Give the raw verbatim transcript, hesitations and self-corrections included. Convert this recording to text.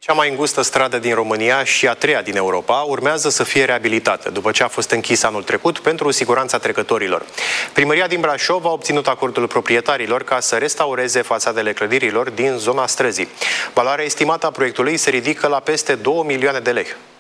Cea mai îngustă stradă din România și a treia din Europa urmează să fie reabilitată, după ce a fost închisă anul trecut pentru siguranța trecătorilor. Primăria din Brașov a obținut acordul proprietarilor ca să restaureze fațadele clădirilor din zona străzii. Valoarea estimată a proiectului se ridică la peste două milioane de lei.